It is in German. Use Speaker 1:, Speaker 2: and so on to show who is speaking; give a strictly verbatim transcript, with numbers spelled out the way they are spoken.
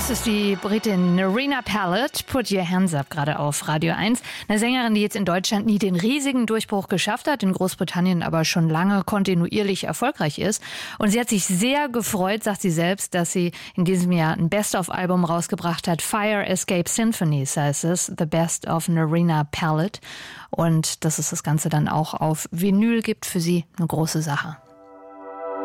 Speaker 1: Das ist die Britin Nerina Pallett, Put Your Hands Up, gerade auf Radio eins. Eine Sängerin, die jetzt in Deutschland nie den riesigen Durchbruch geschafft hat, in Großbritannien aber schon lange kontinuierlich erfolgreich ist. Und sie hat sich sehr gefreut, sagt sie selbst, dass sie in diesem Jahr ein Best-of-Album rausgebracht hat. Fire Escape Symphonies heißt es, The Best of Nerina Pallett. Und dass es das Ganze dann auch auf Vinyl gibt, für sie eine große Sache.